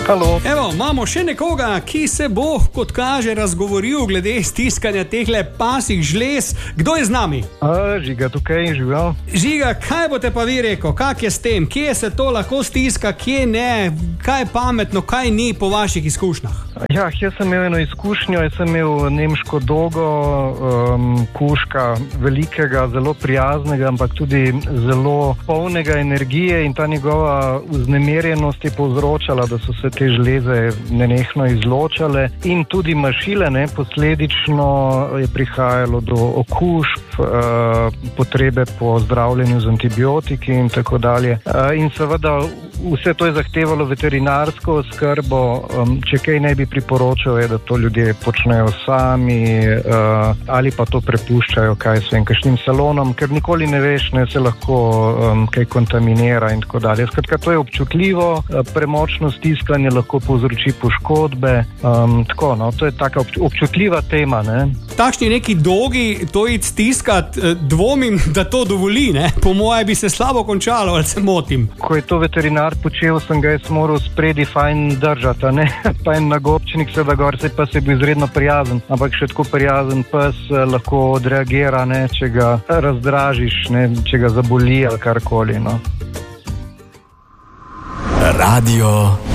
Halo. Evo, imamo še nekoga, ki se bo, kot kaže, razgovoril glede stiskanja tehle pasih žlez. Kdo je z nami? Žiga, tukaj živel. Žiga, kaj boste pa vi rekel? Kak je s tem? Kje se to lahko stiska, kje ne? Kaj je pametno, kaj ni po vaših izkušnjah? Ja, jaz sem imel eno izkušnjo, jaz sem imel nemško dogo, kužka velikega, zelo prijaznega, ampak tudi zelo polnega energije in ta njegova vznemirjenost je povzročala, da so se te žleze nenehno izločale in tudi mašile, posledično je prihajalo do okužb, potrebe po zdravljenju z antibiotiki in tako dalje. In seveda vse to je zahtevalo veterinarsko oskrbo, če kaj ne bi priporočal, je, da to ljudje počnejo sami ali pa to prepuščajo kakšnim salonom, ker nikoli ne veš, se lahko kaj kontaminira in tako dalje. Skratka, to je občutljivo, premočno stiskanje lahko povzroči poškodbe, to je taka občutljiva tema, Takšni neki dolgi to iti stiskat, dvomim, da to dovoli, Po moje bi se slabo končalo, ali se motim? Ko je to veterinar počel, sem ga jaz moral spredi fajn držati, pa en nagobčnik seveda gor, pa se je bil izredno prijazen, ampak še tako prijazen pes lahko odreagira, če ga razdražiš, če ga zaboli ali karkoli, Radio